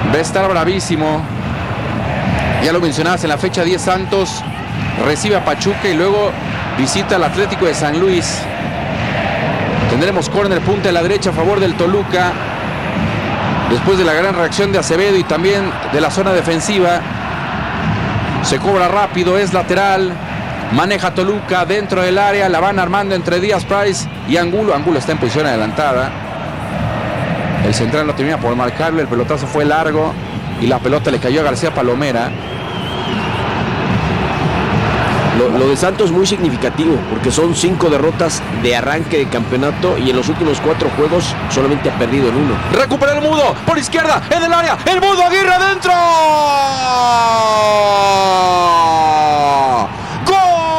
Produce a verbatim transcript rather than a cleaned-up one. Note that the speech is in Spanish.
Va a estar bravísimo. Ya lo mencionabas, en la fecha diez Santos recibe a Pachuca y luego visita al Atlético de San Luis. Tendremos córner punta a la derecha a favor del Toluca. Después de la gran reacción de Acevedo y también de la zona defensiva. Se cobra rápido, es lateral. Maneja Toluca dentro del área. La van armando entre Díaz Price y Angulo. Angulo está en posición adelantada. El central lo termina por marcarle. El pelotazo fue largo y la pelota le cayó a García Palomera. Lo, lo de Santos muy significativo, porque son cinco derrotas de arranque de campeonato y en los últimos cuatro juegos solamente ha perdido en uno. Recupera el Mudo por izquierda, en el área, el Mudo Aguirre adentro.